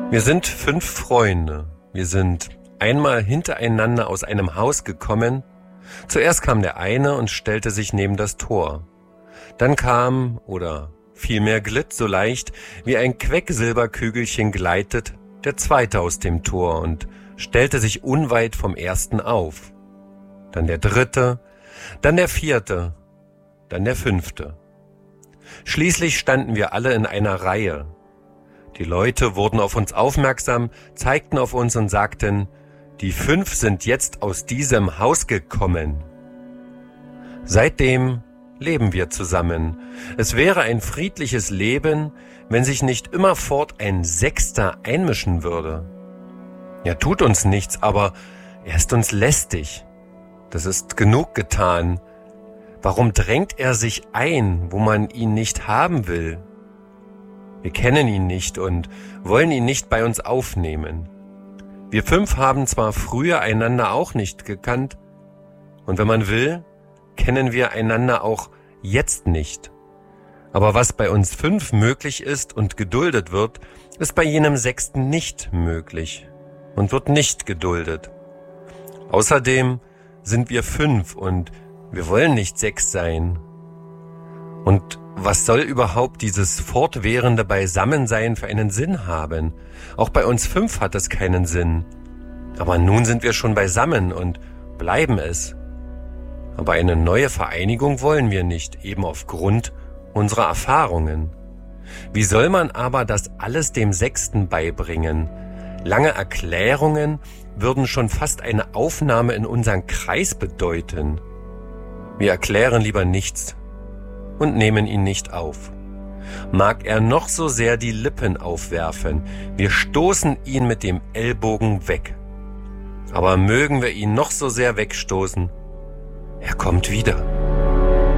Wir sind 5 Freunde. Wir sind einmal hintereinander aus einem Haus gekommen. Zuerst kam der eine und stellte sich neben das Tor. Dann kam, oder vielmehr glitt so leicht, wie ein Quecksilberkügelchen gleitet, der zweite aus dem Tor und stellte sich unweit vom ersten auf. Dann der dritte, dann der vierte, dann der fünfte. Schließlich standen wir alle in einer Reihe. Die Leute wurden auf uns aufmerksam, zeigten auf uns und sagten, die 5 sind jetzt aus diesem Haus gekommen. Seitdem leben wir zusammen. Es wäre ein friedliches Leben, wenn sich nicht immerfort ein 6. einmischen würde. Er tut uns nichts, aber er ist uns lästig. Das ist genug getan. Warum drängt er sich ein, wo man ihn nicht haben will? Wir kennen ihn nicht und wollen ihn nicht bei uns aufnehmen. Wir 5 haben zwar früher einander auch nicht gekannt, und wenn man will, kennen wir einander auch jetzt nicht. Aber was bei uns 5 möglich ist und geduldet wird, ist bei jenem 6. nicht möglich und wird nicht geduldet. Außerdem sind wir 5 und wir wollen nicht 6 sein. Und was soll überhaupt dieses fortwährende Beisammensein für einen Sinn haben? Auch bei uns 5 hat es keinen Sinn. Aber nun sind wir schon beisammen und bleiben es. Aber eine neue Vereinigung wollen wir nicht, eben aufgrund unserer Erfahrungen. Wie soll man aber das alles dem 6. beibringen? Lange Erklärungen würden schon fast eine Aufnahme in unseren Kreis bedeuten. Wir erklären lieber nichts und nehmen ihn nicht auf. Mag er noch so sehr die Lippen aufwerfen, wir stoßen ihn mit dem Ellbogen weg. Aber mögen wir ihn noch so sehr wegstoßen, er kommt wieder.